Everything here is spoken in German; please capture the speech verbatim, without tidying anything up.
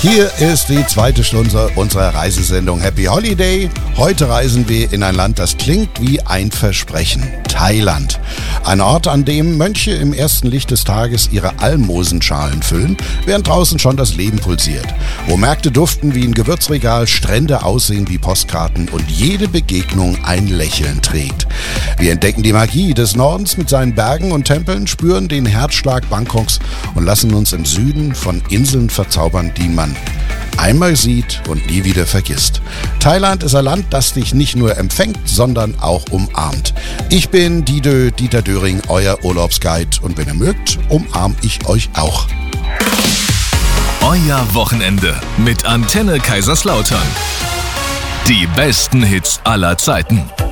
Hier ist die zweite Stunde unserer Reisesendung Happy Holiday. Heute reisen wir in ein Land, das klingt wie ein Versprechen. Thailand. Ein Ort, an dem Mönche im ersten Licht des Tages ihre Almosenschalen füllen, während draußen schon das Leben pulsiert. Wo Märkte duften wie ein Gewürzregal, Strände aussehen wie Postkarten und jede Begegnung ein Lächeln trägt. Wir entdecken die Magie des Nordens mit seinen Bergen und Tempeln, spüren den Herzschlag Bangkoks und lassen uns im Süden von Inseln verzaubern, die man einmal sieht und nie wieder vergisst. Thailand ist ein Land, das dich nicht nur empfängt, sondern auch umarmt. Ich bin Didö, Dieter Döring, euer Urlaubsguide, und wenn ihr mögt, umarm ich euch auch. Euer Wochenende mit Antenne Kaiserslautern. Die besten Hits aller Zeiten.